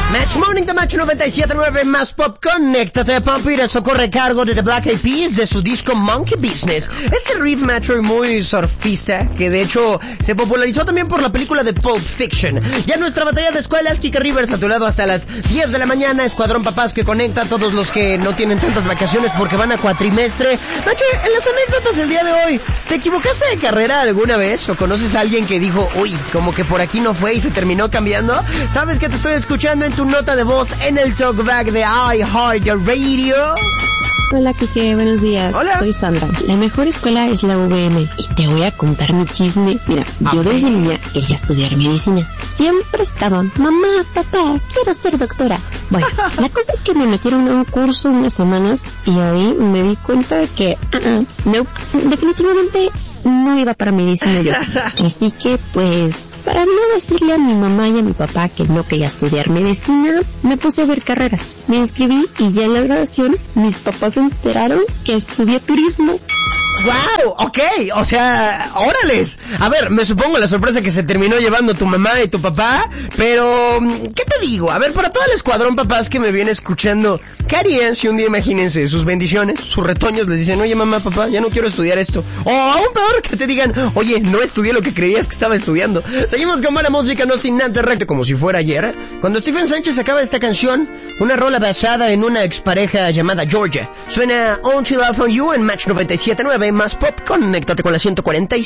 Match Morning de Match 97.9 más Pop. Conéctate, Pampir. Eso corre cargo de The Black Eyed Peas de su disco Monkey Business. Este riff macho y muy surfista, que de hecho se popularizó también por la película de Pulp Fiction. Ya nuestra batalla de escuelas, Kika Rivers a tu lado hasta las 10 de la mañana. Escuadrón Papás que conecta a todos los que no tienen tantas vacaciones porque van a cuatrimestre. Macho, en las anécdotas del día de hoy, ¿te equivocaste de carrera alguna vez? ¿O conoces a alguien que dijo, uy, como que por aquí no fue y se terminó cambiando? ¿Sabes que te estoy escuchando en tu nota de voz en el talkback de iHeartRadio? Hola, Kike, buenos días. Hola. Soy Sandra. La mejor escuela es la UVM y te voy a contar mi chisme. Mira, yo desde niña quería estudiar medicina. Siempre estaban, mamá, papá, quiero ser doctora. Bueno, la cosa es que me metieron a un curso unas semanas y ahí me di cuenta de que, no, definitivamente no iba para medicina yo. Así que, pues, para no decirle a mi mamá y a mi papá que no quería estudiar medicina, me puse a ver carreras. Me inscribí y ya en la graduación mis papás se enteraron que estudié turismo. ¡Wow! Ok, o sea, órales. A ver, me supongo la sorpresa que se terminó llevando tu mamá y tu papá, pero, ¿qué te digo? A ver, para todo el escuadrón papás que me viene escuchando, ¿qué harían si un día, imagínense, sus bendiciones, sus retoños les dicen, oye mamá, papá, ya no quiero estudiar esto? O aún peor, que te digan, oye, no estudié lo que creías que estaba estudiando. Seguimos con buena música, no sin antes recto, como si fuera ayer, cuando Stephen Sánchez sacaba esta canción, una rola basada en una expareja llamada Georgia. Suena Until I Found You en Match 97.9 más Pop. Conéctate con la 146.